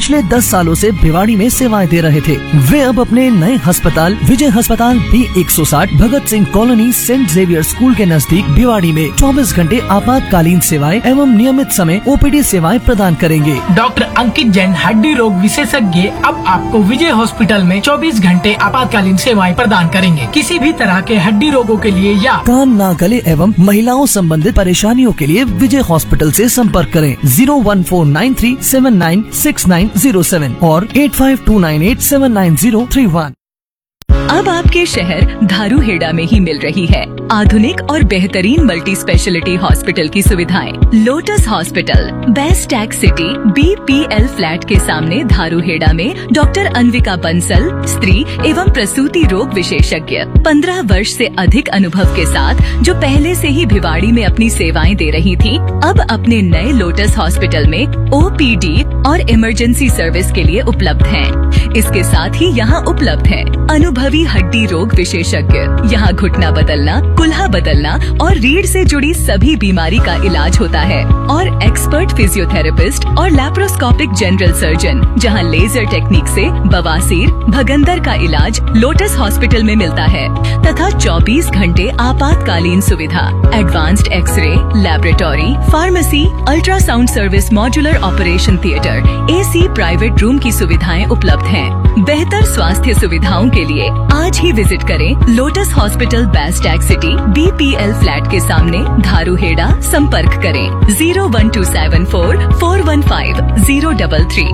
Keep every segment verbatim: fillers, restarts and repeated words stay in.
पिछले दस सालों से भिवाड़ी में सेवाएं दे रहे थे। वे अब अपने नए अस्पताल विजय अस्पताल बी एक सौ साठ Bhagat Singh colony Saint Xavier school के नजदीक भिवाड़ी में चौबीस घंटे आपातकालीन सेवाएं एवं नियमित समय ओपीडी सेवाएं प्रदान करेंगे। डॉक्टर अंकित जैन हड्डी रोग विशेषज्ञ अब आपको विजय हॉस्पिटल में चौबीस घंटे आपातकालीन सेवाएं प्रदान करेंगे। किसी भी तरह के हड्डी रोगों के लिए या कान नाक गले एवं महिलाओं संबंधित परेशानियों के लिए विजय हॉस्पिटल से संपर्क करें zero one four nine three seven nine six nine zero seven और eight five to nine eight seven nine zero three one. अब आपके शहर धारूहेड़ा में ही मिल रही है आधुनिक और बेहतरीन मल्टी स्पेशलिटी हॉस्पिटल की सुविधाएं। Lotus hospital best tax city B P L flat के सामने धारूहेड़ा में डॉक्टर अन्विका बंसल स्त्री एवं प्रसूति रोग विशेषज्ञ पंद्रह वर्ष से अधिक अनुभव के साथ जो पहले से ही भिवाड़ी में अपनी सेवाएं दे रही थी, अब अपने नए लोटस हॉस्पिटल में ओ पी डी और इमरजेंसी सर्विस के लिए उपलब्ध हैं। इसके साथ ही यहाँ उपलब्ध है अनुभवी हड्डी रोग विशेषज्ञ। यहाँ घुटना बदलना, कुल्हा बदलना और रीढ़ से जुड़ी सभी बीमारी का इलाज होता है और एक्सपर्ट फिजियोथेरेपिस्ट और लैप्रोस्कोपिक जनरल सर्जन, जहाँ लेजर टेक्निक से बवासीर भगंदर का इलाज लोटस हॉस्पिटल में मिलता है तथा चौबीस घंटे आपातकालीन सुविधा, advanced x ray, laboratory, pharmacy, ultrasound service, modular operation theatre, AC private room की सुविधाएं उपलब्ध हैं। बेहतर स्वास्थ्य सुविधाओं के लिए आज ही विजिट करें lotus hospital best tax city B P L flat के सामने धारूहेड़ा। संपर्क करें zero one two seven four four one five zero double three.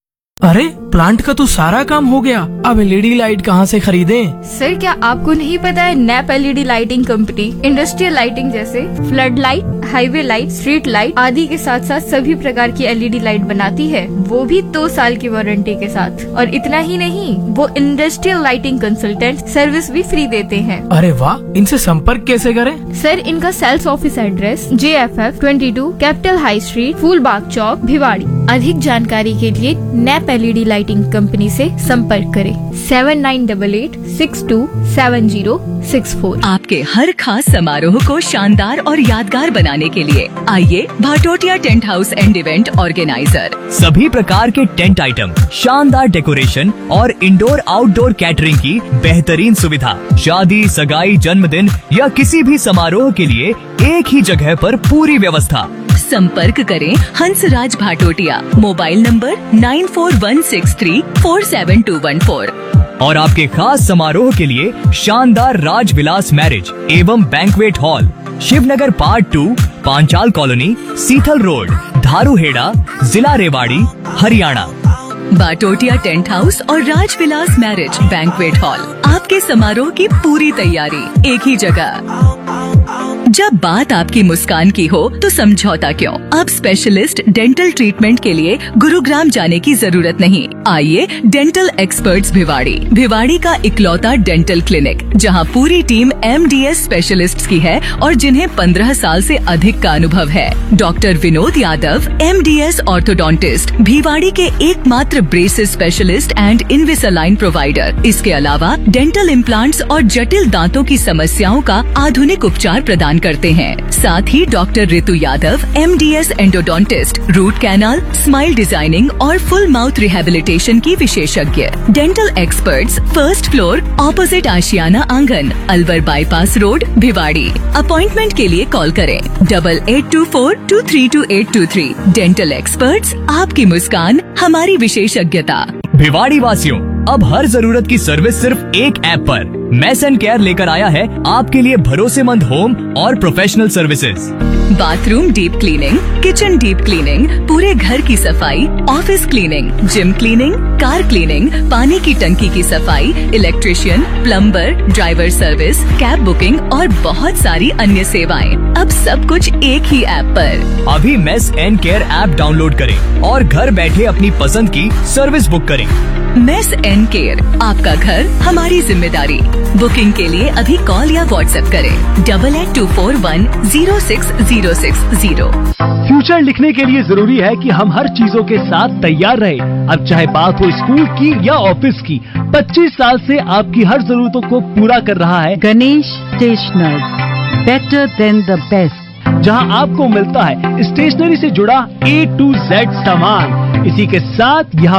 अरे प्लांट का तो सारा काम हो गया, अब एलईडी लाइट कहाँ से खरीदें? सर क्या आपको नहीं पता है nap LED lighting company industrial lighting जैसे flood light, highway light, street light आदि के साथ साथ सभी प्रकार की एलईडी लाइट बनाती है, वो भी दो साल की वारंटी के साथ। और इतना ही नहीं, वो इंडस्ट्रियल लाइटिंग कंसल्टेंट सर्विस भी फ्री देते हैं। अरे वाह, इनसे संपर्क कैसे करें? सर इनका सेल्स ऑफिस एड्रेस जे F F twenty two capital high street, Phoolbagh चौक, भिवाड़ी। अधिक जानकारी के लिए नैप एलईडी लाइटिंग कंपनी से संपर्क करें seven nine double eight six to seven zero six four. आपके हर खास समारोह को शानदार और यादगार बनाने के लिए आइए Bhatotia tent house and event organiser. सभी प्रकार के टेंट आइटम, शानदार डेकोरेशन और इंडोर आउटडोर कैटरिंग की बेहतरीन सुविधा। शादी, सगाई, जन्मदिन या किसी भी समारोह के लिए एक ही जगह पर पूरी व्यवस्था। संपर्क करें Hansraj Bhatotia, mobile number nine four one six three four seven to one four. और आपके खास समारोह के लिए शानदार राजविलास मैरिज एवं banquet hall, Shivnagar part two, Panchal colony, Sithal road, Dharuhera, जिला रेवाड़ी, हरियाणा। भाटोटिया टेंट हाउस और राजविलास मैरिज बैंक्वेट हॉल, आपके समारोह की पूरी तैयारी एक ही जगह। जब बात आपकी मुस्कान की हो तो समझौता क्यों? अब स्पेशलिस्ट डेंटल ट्रीटमेंट के लिए गुरुग्राम जाने की जरूरत नहीं। आइए डेंटल एक्सपर्ट्स भिवाड़ी। भिवाड़ी का इकलौता डेंटल क्लिनिक, जहां पूरी team M D S specialists की है और जिन्हें पंद्रह साल से अधिक का अनुभव है। Doctor Vinod Yadav, M D S orthodontist, Bhiwadi के एकमात्र ब्रेसेस स्पेशलिस्ट एंड इनविसालाइन प्रोवाइडर। इसके अलावा डेंटल इम्प्लांट्स और जटिल दांतों की समस्याओं का आधुनिक उपचार प्रदान करते हैं। साथ ही डॉक्टर ऋतु Yadav, M D S endodontist, root canal, smile designing और फुल माउथ रिहेबिलिटेशन की विशेषज्ञ। Dental experts, first floor, opposite आशियाना आंगन, Alwar bypass road, Bhiwadi. Appointment के लिए कॉल करें double eight to four to three to eight to three. Dental experts, आपकी मुस्कान हमारी विशेषज्ञता। भिवाड़ी वासियों, अब हर जरूरत की सर्विस सिर्फ एक ऐप पर। मेस एंड केयर लेकर आया है आपके लिए भरोसेमंद होम और professional services. Bathroom deep cleaning, kitchen deep cleaning, पूरे घर की सफाई, office cleaning, gym cleaning, car cleaning, पानी की टंकी की सफाई, electrician, plumber, driver service, cab booking और बहुत सारी अन्य सेवाएं। अब सब कुछ एक ही ऐप पर। अभी mess and care app download करें और घर बैठे अपनी पसंद की सर्विस बुक करें। मेस एंड केयर, आपका घर हमारी जिम्मेदारी। बुकिंग के लिए अभी कॉल या व्हाट्सएप करें double eight to four one zero six zero six zero. Future लिखने के लिए जरूरी है कि हम हर चीजों के साथ तैयार रहे। अब चाहे बात हो स्कूल की या ऑफिस की, पच्चीस साल से आपकी हर जरूरतों को पूरा कर रहा है Ganesh stationers, better than the best, जहां आपको मिलता है स्टेशनरी से जुड़ा ए टू जेड सामान। इसी के साथ यहाँ